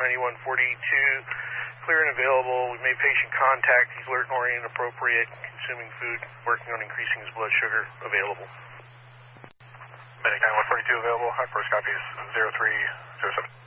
9142, clear and available. We made patient contact. He's alert and oriented, appropriate, consuming food, working on increasing his blood sugar, available. Medic 9142 available. Our first copy is 0307.